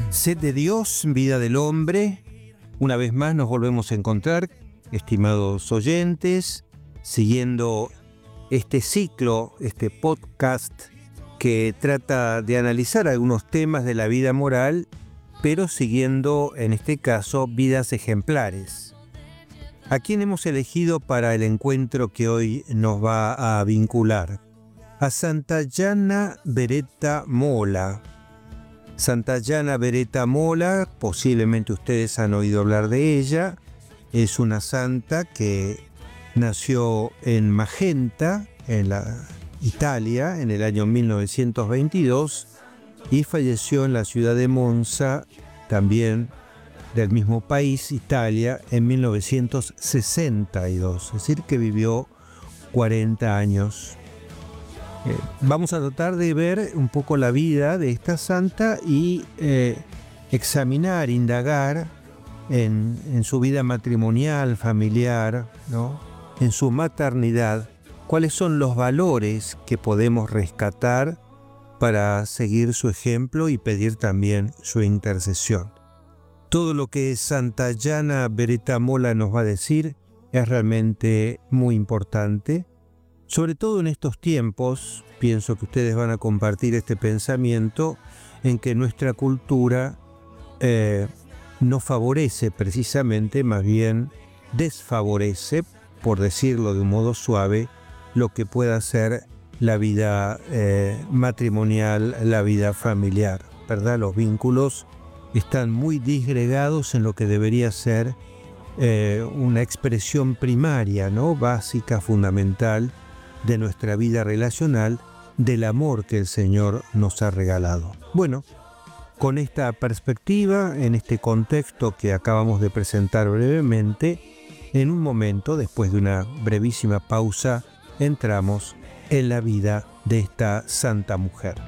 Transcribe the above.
Sed de Dios, vida del hombre. Una vez más nos volvemos a encontrar, estimados oyentes, siguiendo este ciclo, este podcast que trata de analizar algunos temas de la vida moral, pero siguiendo, en este caso, vidas ejemplares. ¿A quién hemos elegido para el encuentro que hoy nos va a vincular? A Santayana Beretta Mola. Santayana Beretta Mola, posiblemente ustedes han oído hablar de ella, es una santa que nació en Magenta, en Italia, en el año 1922 y falleció en la ciudad de Monza, también del mismo país, Italia, en 1962, es decir, que vivió 40 años. Vamos a tratar de ver un poco la vida de esta santa y examinar, indagar en su vida matrimonial, familiar, ¿no? En su maternidad, cuáles son los valores que podemos rescatar para seguir su ejemplo y pedir también su intercesión. Todo lo que Santayana Beretta Mola nos va a decir es realmente muy importante. Sobre todo en estos tiempos, pienso que ustedes van a compartir este pensamiento en que nuestra cultura no favorece precisamente, más bien desfavorece, por decirlo de un modo suave, lo que pueda ser la vida matrimonial, la vida familiar, ¿verdad? Los vínculos están muy disgregados en lo que debería ser una expresión primaria, ¿no? Básica, fundamental, de nuestra vida relacional, del amor que el Señor nos ha regalado. Bueno, con esta perspectiva, en este contexto que acabamos de presentar brevemente, en un momento, después de una brevísima pausa, entramos en la vida de esta santa mujer.